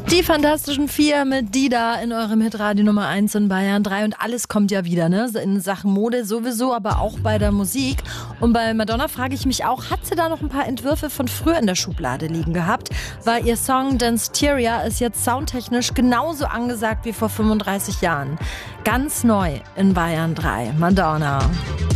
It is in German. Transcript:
Die Fantastischen Vier mit Dida in eurem Hitradio Nummer 1 in Bayern 3. Und alles kommt ja wieder, ne? In Sachen Mode sowieso, aber auch bei der Musik. Und bei Madonna frage ich mich auch, hat sie da noch ein paar Entwürfe von früher in der Schublade liegen gehabt? Weil ihr Song Danceteria ist jetzt soundtechnisch genauso angesagt wie vor 35 Jahren. Ganz neu in Bayern 3. Madonna.